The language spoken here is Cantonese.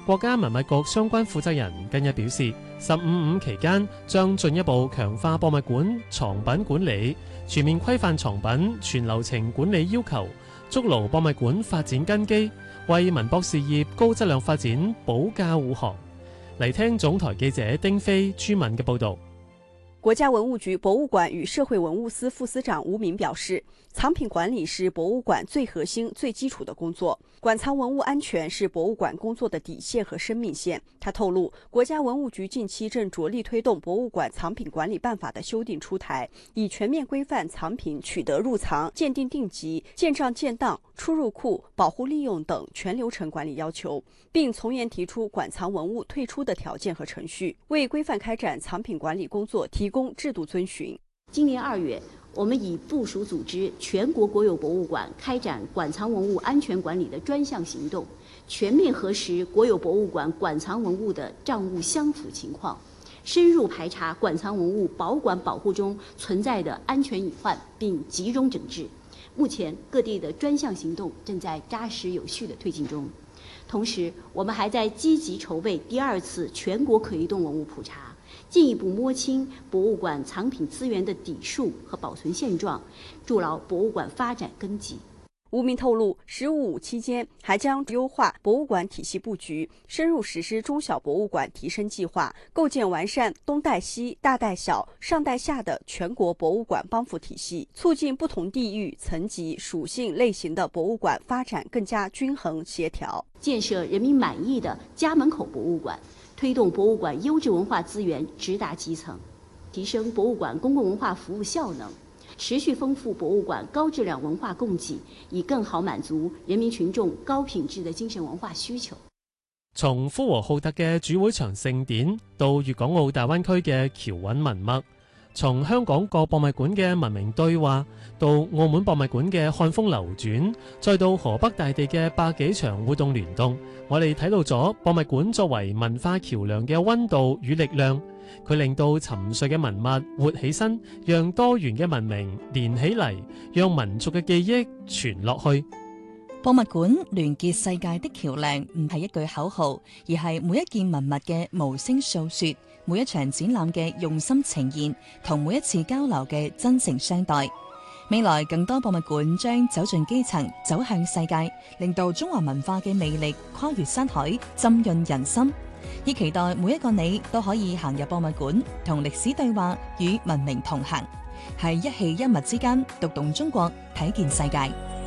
國家文物局相關負責人近日表示，15/5期間將進一步強化博物館藏品管理，全面規範藏品全流程管理要求，築牢博物館發展根基，為文博事業高質量發展保駕護航。嚟聽總台記者丁飛、朱敏嘅報導。 國家文物局博物館與社會文物司副司長吳敏表示，藏品管理是博物館最核心、最基礎的工作，館藏文物安全是博物館工作的底線和生命線。他透露，國家文物局近期正着力推動博物館藏品管理辦法的修訂出台，以全面規範藏品取得入藏、鑑定定級、建賬建檔、出入庫、保護利用等全流程管理要求，並從嚴提出館藏文物退出的條件和程序，為規範開展藏品管理工作提供制度遵循。 今年2月，我們以部署組織全國國有博物館開展館藏文物安全管理的專項行動，全面核實國有博物館館藏文物的賬務相符情況，深入排查館藏文物保管保護中存在的安全隱患，並集中整治。目前各地的專項行動正在扎實有序的推進中。同時，我們還在積極籌備第2次全國可移動文物普查，進一步摸清博物館藏品資源的底數和保存現狀，築牢博物館發展根基。 吳明透露，15/5期間還將優化博物館體系佈局，深入實施中小博物館提升計劃，構建完善東帶西、大帶小、上帶下的全國博物館幫扶體系，促進不同地域、層級、屬性類型的博物館發展更加均衡協調， 建設人民滿意的家門口博物館，推動博物館優質文化資源直達基層，提升博物館公共文化服務效能，持續豐富博物館高質量文化供給，以更好滿足人民群眾高品質的精神文化需求。 從呼和浩特嘅主會場盛典到粵港澳大灣區嘅僑韻文脈，從香港各博物館嘅文明對話，到澳門博物館嘅漢風流轉，再到河北大地嘅百幾場活動聯動，我哋睇到咗博物館作為文化橋梁嘅溫度與力量。佢令到沉睡嘅文物活起身，讓多元嘅文明連起嚟，讓民族嘅記憶傳落去。 博物館聯結世界的橋梁唔係一句口號，而係每一件文物嘅無聲訴說，每一場展覽嘅用心呈現，同每一次交流嘅真誠相待。未來更多博物館將走進基層，走向世界，令到中華文化嘅魅力跨越山海，浸潤人心。亦期待每一個你都可以行入博物館，同歷史對話，與文明同行，喺一氣一物之間讀懂中國，睇見世界。